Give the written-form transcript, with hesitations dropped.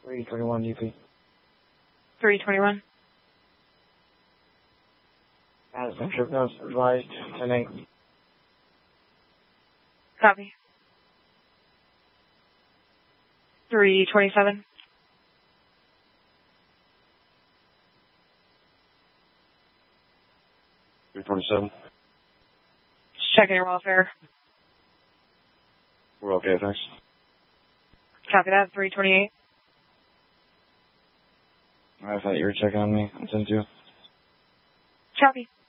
321 UP. 321. Has been trip notes advised 10-8. Copy. 327. 327. Just checking your welfare. We're okay, thanks. Copy that. 328. I thought you were checking on me. I'm sent to. Copy.